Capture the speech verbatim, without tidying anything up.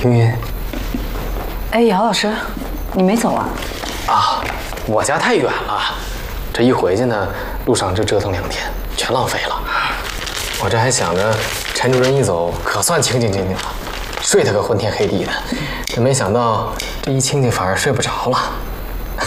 听云。 哎，姚老师，你没走啊？ 啊，我家太远了，这一回去呢，路上就折腾两天，全浪费了。我这还想着，陈主任一走，可算清清静静了，睡他个昏天黑地的。这没想到，这一清静反而睡不着了。